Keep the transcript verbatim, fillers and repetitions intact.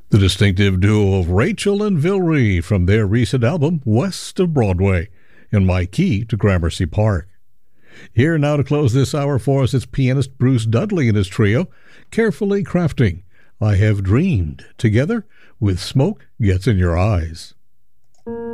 The distinctive duo of Rachel and Vilry from their recent album West of Broadway in My Key to Gramercy Park. Here now to close this hour for us is pianist Bruce Dudley and his trio, carefully crafting I Have Dreamed, together with Smoke Gets in Your Eyes.